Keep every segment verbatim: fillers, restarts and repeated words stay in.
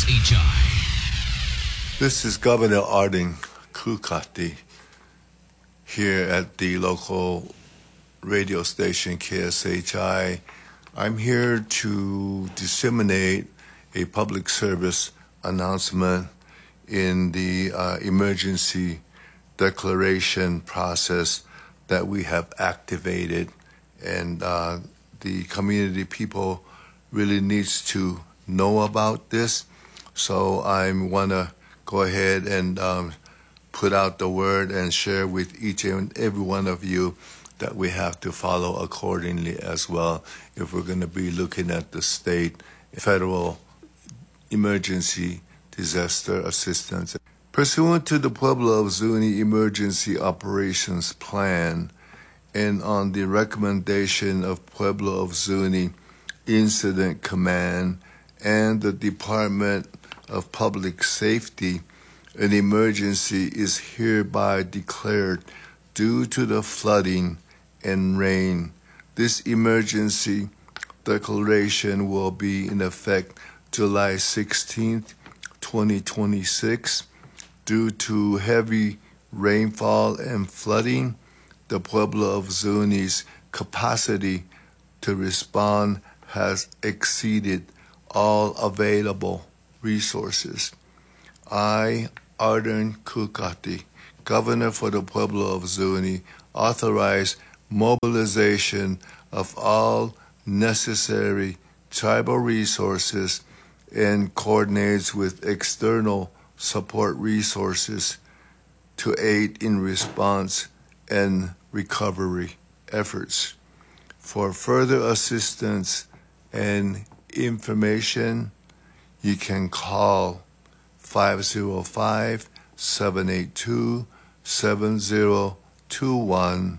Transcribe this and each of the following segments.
S H I. This is Governor Arden Kukati here at the local radio station K S H I. I'm here to disseminate a public service announcement in the uh, emergency declaration process that we have activated, and uh, the community people really needs to know about this. So I want to go ahead and um, put out the word and share with each and every one of you that we have to follow accordingly as well if we're going to be looking at the state federal emergency disaster assistance. Pursuant to the Pueblo of Zuni Emergency Operations Plan and on the recommendation of Pueblo of Zuni Incident Command and the Department of Public Safety, an emergency is hereby declared due to the flooding and rain. This emergency declaration will be in effect July sixteenth, twenty twenty-six. Due to heavy rainfall and flooding, the Pueblo of Zuni's capacity to respond has exceeded all available resources. I, Arden Kukati, Governor for the Pueblo of Zuni, authorize mobilization of all necessary tribal resources and coordinates with external support resources to aid in response and recovery efforts. For further assistance and information, you can call five oh five, seven eight two, seven oh two one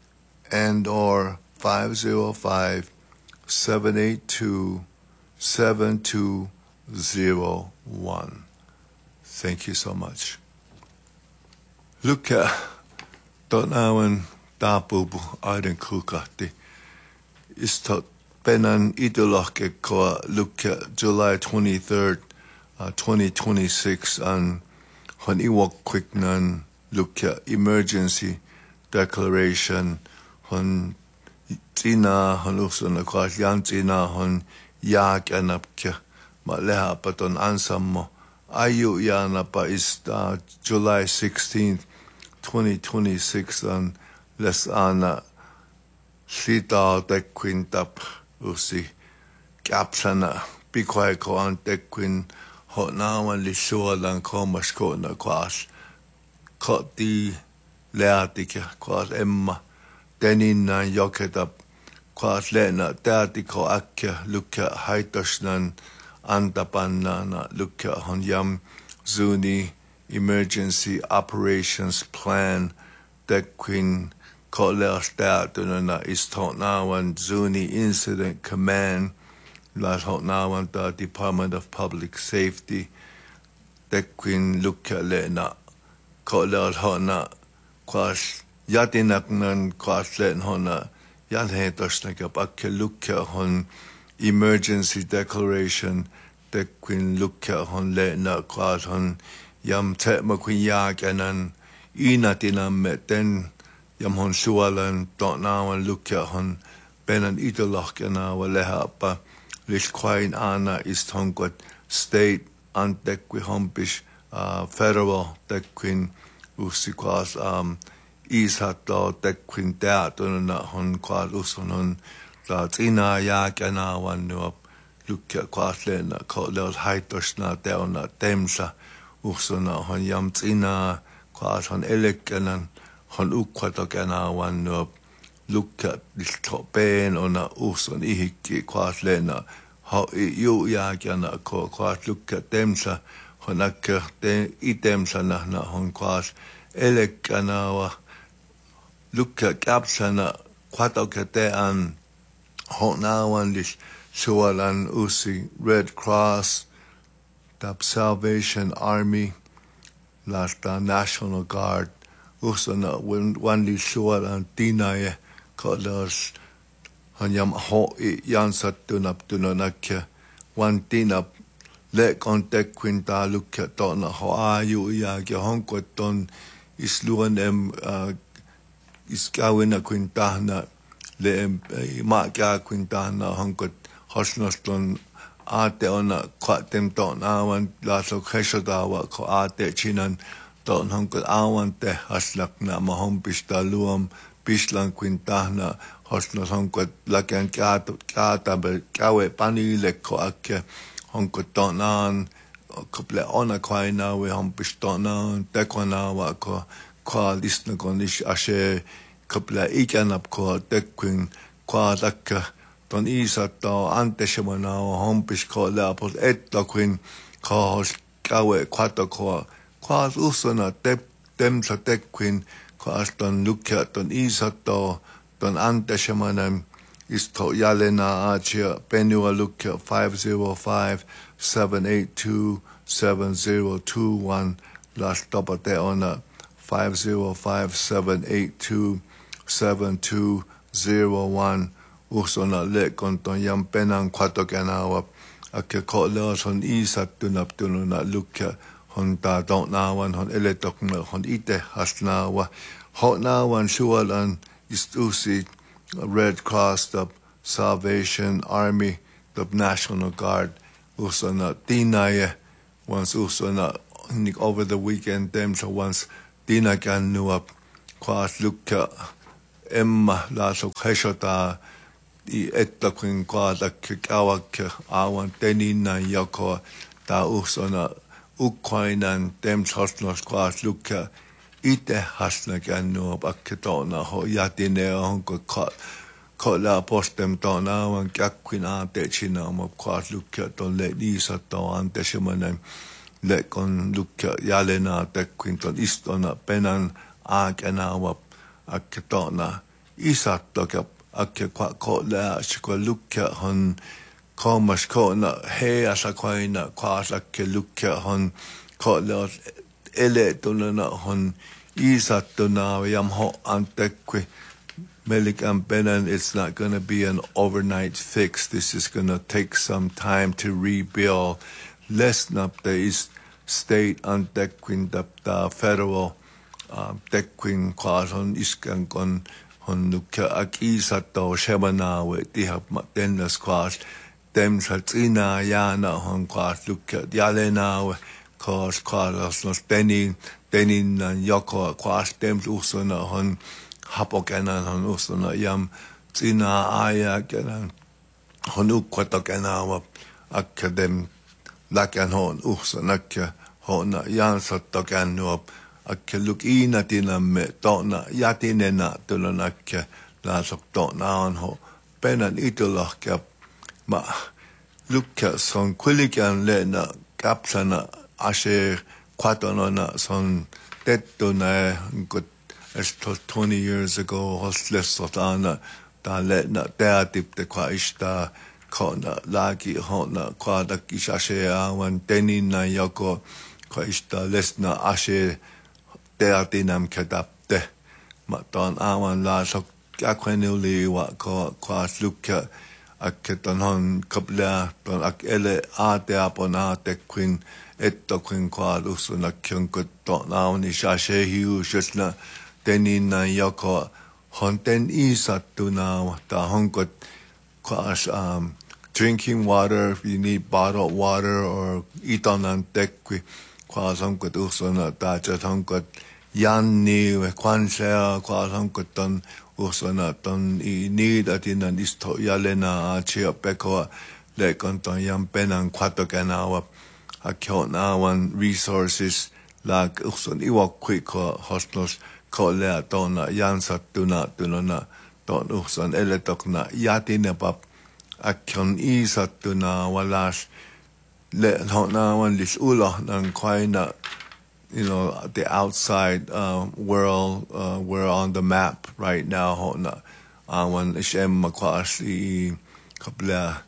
and or five oh five, seven eight two, seven two oh one. Thank you so much. Luka Donawan Dapubu Arden Kukati is to Benan Idoloke Koa Luka July twenty-third, uh, twenty twenty-six on Hon Iwok Quicknan Luka Emergency Declaration Hon Tina Hon Usun Akwas Yan Tina Hon Yak Anapka Maleha Paton Ansamo Ayu Yanapa is uh, July sixteenth, twenty twenty-six on Lesana Sita Dequintap Usi Capsana Biquai Koan Dequin Hotnawan Lishualan Komashkona Quas Koti Leatica Quas Emma Denina Yoketap Quas Lena Datiko Akka Luka Haitoshnan Andapanana Luka Honyam Zuni Emergency Operations Plan Dequin Kolerstatuna is Totnawan Zuni Incident Command Las Hotnawan the Department of Public Safety Dequin Luka Lena Kolers Hona Quas Yatinaknan Quas Len Hona Yadhetosnaka Bakke Luka Hon Emergency Declaration Dequin Luka Hon Lena Quas Hon Yam Tetmaquin Yak and Inatinam Meten Yam Hon Sualan Dotnawan Luka Hon Benan Idolok and our Lehapa Lishquain Anna is Tonquat State and Dequi Hompish Federal Dequin Usiquas um Ishato Dequin Deatuna Hon Quas Usunon Ina Yak and our Nup Luka Quaslena Kolos Haitoshna Deona Temsa Usuna Hon Yam Ina Quas Hon Elekanan Hon Uquatok and our Nup Luka Listopen on a Usun Ihiki Quaslena How you Yakana Ko Quas Luka Temsa Honaka Itemsa Nahna Hon Quas Elekanawa Luka Capsana Quatokate and Hotnawan Lish Sualan Usi Red Cross Tap Salvation Army Lasta National Guard Usana one Lish Sualan Dinaye Kolos Hanyam Ho Yansat Tunap Tunanaka one Dinap le konte kwinta lukka tona ho ayu ya ge honko ton isluan em iskawina kwinta na le ma ka kwinta na honko hosnoston ate ona kwatem ton awan la so kheshodawa ko ate chinan ton honko awan te haslak na mahom pistaluam pislan kwinta na hosnos honko lakan ka ka be kawe panile ko akke honko tonan couple ona kwaina we hom pistonan te kwana wa ko kwa listna konish ashe couple ikanap ko te kwin kwa dakka ton isa to ante shemana hom pisko la pos etto kwin ko kawe kwato ko kwa usona te tem sa te kwin ko aston lukya ton isa to ton ante shemana isto yalena achia penua lukya five zero five seven eight two seven zero two one last topate ona five zero five seven eight two seven two zero one usona le konton yam penan kwato kanawa ake ko le son isat tunap tununa lukya honta don't nawan hon eletok na hon ite hasnawa hot nawan shualan istusi Red Cross, the Salvation Army, the National Guard, usana tinaya once usana over the weekend them so once tina kan nu up kwas lukka emma la so khashota I etta kun kwada kawak awan tenina yako ta usana Ukrainan dem sosnos kwas lukka ite hasna kan nu up aketona ho yatine onko ko la postem tona wan kakwina te china mo kwas lukka ton le disa to ante shemanen le kon lukka yalena te quinton istona penan akena wa aketona isatto ka akke kwa ko la shko lukka hon komas ko na he asa kwaina kwas akke lukka hon ko la ele tona hon isatto na yam ho ante kwi Melik and Benan, it's not going to be an overnight fix. This is going to take some time to rebuild. Less up the East State and Dequin, the federal Dequin class on Iskan on on Nuka Akisato Shemana with the Matendas class. Them Satina Yana on class Luka Yalena class class no Denin Denin and Yoko class them Usuna on Hapokenan hon usuna yam tsina aya kenan hon ukwata kenawa akadem lakan hon usuna ke hona yansatta kenuap akke lukina tinamme tona yatinena tulonakke lasok tona on ho penan itulahke ma lukka son kulikan lena kapsana ashe kwatonona son tettuna nkut Esto twenty years ago, hostless sotana, da letna da dip de qua ishta, kona lagi hona qua da kishashe awan denin na yoko, qua ishta lesna ashe dea dinam kadapte, maton awan la sok akwenuli wa ko qua slukka, aketon hon kabla, ton ak ele a de apona te queen, etto queen qua lusuna kyunkut ton awan ishashe hiu shusna, Tenin na yoko honten isatu na ta honkot kwas um drinking water if you need bottled water or itonan tekwi kwas honkot usona ta chat honkot yanni we kwansea kwas honkot ton usona ton I need atinan isto yalena achia peko le konton yam penan kwato kanawa akona one resources like uson iwak quick hospitals ko lea tona yansat tuna tunona ton usan eletokna yatine pap akon isat tuna walas le hona wan lis ulo nan kwaina you know the outside uh, world uh, we're on the map right now hona awan ishem makwas I kabla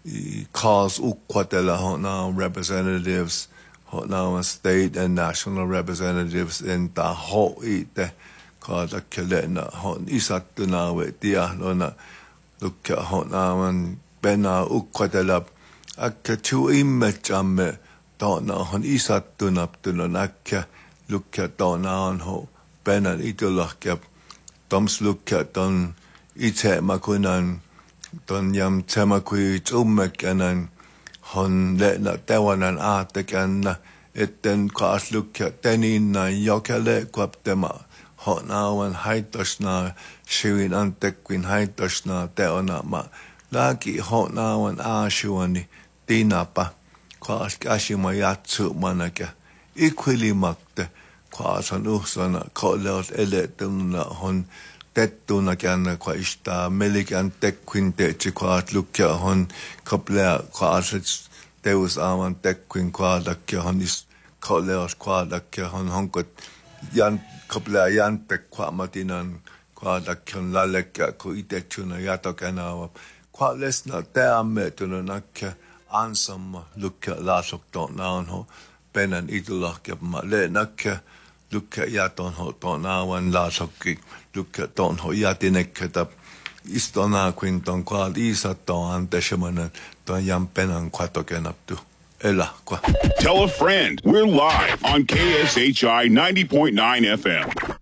I cause ukwatela hona representatives hona state and national representatives in the whole ite kada kelena hon isatuna we dia lona lukka hona man bena ukwatela akka tu immetjamme tona hon isattunaptunon akka lukka tona on ho penan itulahkep toms lukka ton itse makunan ton jam temakui tsummekänan hon lena tewanan aatekanna etten kaas lukka teninnan jokele kuaptema hon awan haitosna sivin antekkuin haitosna teona ma laki hon awan aasuani tinapa kaas käsima jatsu manaka ikvilimakte kaas on uhsana koleos eletunna hon tettuna känna kwaista melikän tekkuin teetsi kwaat lukkia hon koplea kwaaset teus aaman tekkuin kwaadakkia hon is koleos kwaadakkia hon honkot jan koplea jantek kwaamatinan kwaadakkia hon lallekkia ku itetsuna jatokänava kwaalesna teamme tununakkia ansamma lukkia laasoktoon ho penan itulahkia leenakkia lukkia jaton ho toonaawan laasokki lukkia ton ho jätinekketä istona kuin ton kual isatto antesemanen ton jampenan kwatokenaptu elä kwa. Tell a friend. We're live on K S H I ninety point nine F M.